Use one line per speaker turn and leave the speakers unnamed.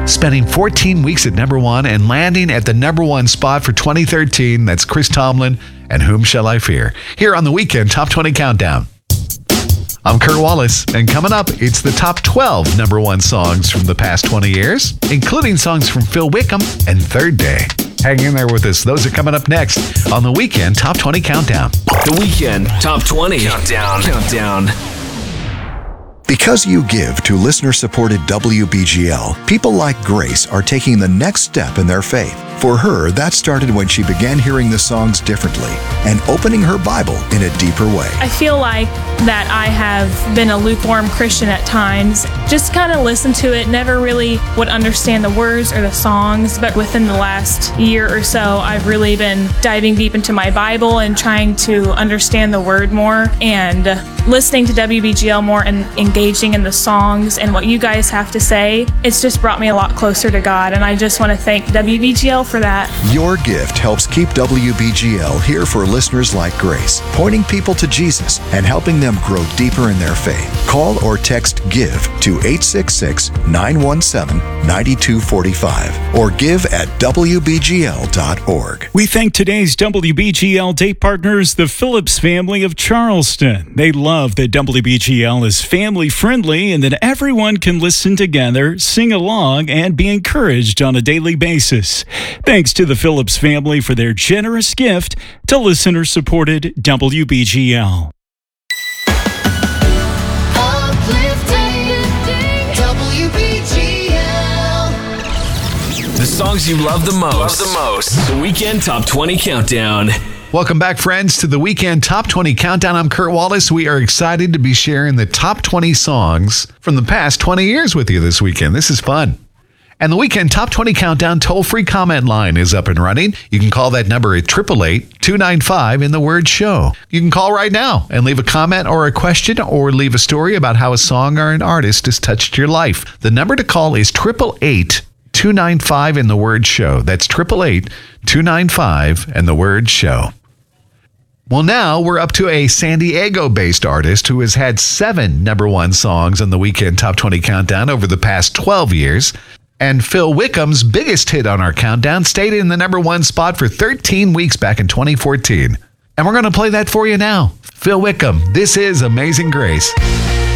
spending 14 weeks at number one and landing at the number one spot for 2013. That's Chris Tomlin and Whom Shall I Fear? Here on the Weekend Top 20 Countdown. I'm Kurt Wallace, and coming up, it's the top 12 number one songs from the past 20 years, including songs from Phil Wickham and Third Day. Hang in there with us. Those are coming up next on the Weekend Top 20 Countdown.
The Weekend Top 20 Countdown.
Because you give to listener-supported WBGL, people like Grace are taking the next step in their faith. For her, that started when she began hearing the songs differently and opening her Bible in a deeper way.
I feel like that I have been a lukewarm Christian at times. Just kind of listened to it, never really would understand the words or the songs, but within the last year or so, I've really been diving deep into my Bible and trying to understand the Word more and listening to WBGL more and engaging in the songs and what you guys have to say. It's just brought me a lot closer to God, and I just want to thank WBGL for that.
Your gift helps keep WBGL here for listeners like Grace, pointing people to Jesus and helping them grow deeper in their faith. Call or text GIVE to 866-917-9245 or give at WBGL.org.
We thank today's WBGL day partners, the Phillips family of Charleston. They love that WBGL is family friendly and that everyone can listen together, sing along, and be encouraged on a daily basis. Thanks to the Phillips family for their generous gift to listener-supported WBGL.
The songs you love the most. The Weekend Top 20 Countdown.
Welcome back, friends, to the Weekend Top 20 Countdown. I'm Kurt Wallace. We are excited to be sharing the top 20 songs from the past 20 years with you this weekend. This is fun. And the Weekend Top 20 Countdown toll-free comment line is up and running. You can call that number at 888-295 in the word show. You can call right now and leave a comment or a question or leave a story about how a song or an artist has touched your life. The number to call is 888-295 in the word show. That's 888-295 and the word show. Well, now we're up to a San Diego-based artist who has had 7 number one songs on the Weekend Top 20 Countdown over the past 12 years. And Phil Wickham's biggest hit on our countdown stayed in the number one spot for 13 weeks back in 2014. And we're going to play that for you now. Phil Wickham, this is Amazing Grace.